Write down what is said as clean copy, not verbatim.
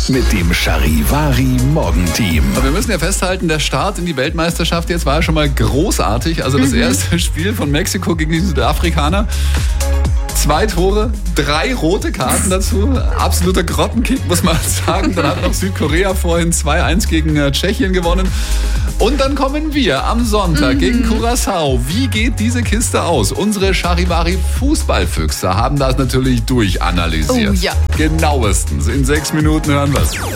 mit dem Charivari Morgenteam. Wir müssen ja festhalten, der Start in die Weltmeisterschaft jetzt war ja schon mal großartig. Also das erste Spiel von Mexiko gegen die Südafrikaner. 2 Tore, 3 rote Karten dazu. Absoluter Grottenkick, muss man sagen. Dann hat noch Südkorea vorhin 2-1 gegen Tschechien gewonnen. Und dann kommen wir am Sonntag gegen Curaçao. Wie geht diese Kiste aus? Unsere Charivari-Fußballfüchse haben das natürlich durchanalysiert. Oh ja. Genauestens. In 6 Minuten hören wir es.